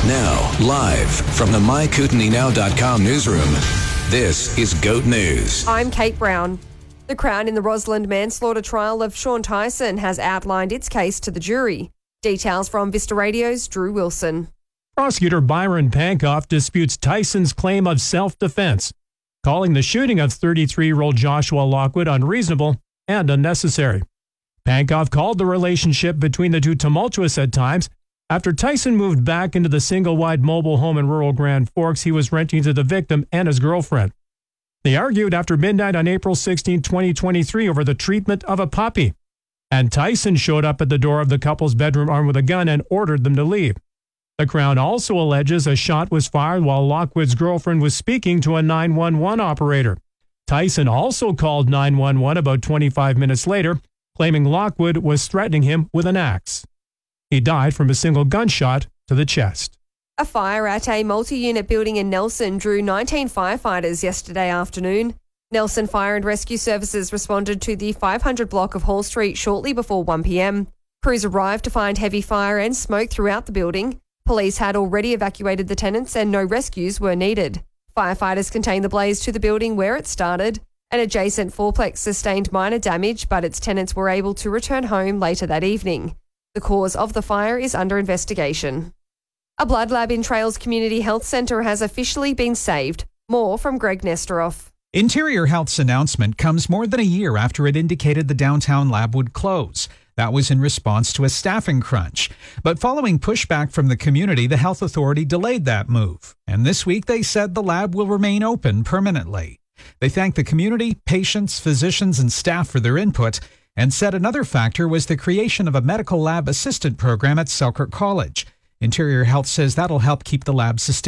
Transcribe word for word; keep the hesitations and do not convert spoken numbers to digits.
Now, live from the my kootenai now dot com newsroom, this is GOAT News. I'm Kate Brown. The Crown in the Roseland manslaughter trial of Sean Tyson has outlined its case to the jury. Details from Vista Radio's Drew Wilson. Prosecutor Byron Pankoff disputes Tyson's claim of self-defense, calling the shooting of thirty-three-year-old Joshua Lockwood unreasonable and unnecessary. Pankoff called the relationship between the two tumultuous at times after Tyson moved back into the single-wide mobile home in rural Grand Forks he was renting to the victim and his girlfriend. They argued after midnight on April sixteenth, twenty twenty-three over the treatment of a puppy, and Tyson showed up at the door of the couple's bedroom armed with a gun and ordered them to leave. The Crown also alleges a shot was fired while Lockwood's girlfriend was speaking to a nine one one operator. Tyson also called nine one one about twenty-five minutes later, claiming Lockwood was threatening him with an axe. He died from a single gunshot to the chest. A fire at a multi-unit building in Nelson drew nineteen firefighters yesterday afternoon. Nelson Fire and Rescue Services responded to the five hundred block of Hall Street shortly before one p.m. Crews arrived to find heavy fire and smoke throughout the building. Police had already evacuated the tenants and no rescues were needed. Firefighters contained the blaze to the building where it started. An adjacent fourplex sustained minor damage, but its tenants were able to return home later that evening. The cause of the fire is under investigation. A blood lab in Trails Community Health Centre has officially been saved. More from Greg Nesteroff. Interior Health's announcement comes more than a year after it indicated the downtown lab would close. That was in response to a staffing crunch. But following pushback from the community, the health authority delayed that move. And this week they said the lab will remain open permanently. They thanked the community, patients, physicians, and staff for their input, and said another factor was the creation of a medical lab assistant program at Selkirk College. Interior Health says that'll help keep the lab sustainable.